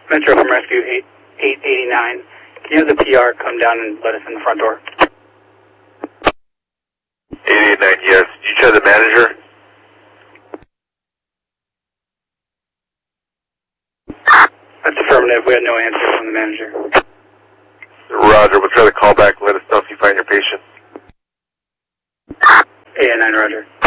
Metro from Rescue 889. Can you have the PR come down and let us in the front door? 889, yes. Did you try the manager? That's affirmative. We had no answer from the manager. Roger. We'll try to call back and let us know if you find your patient. 889, Roger.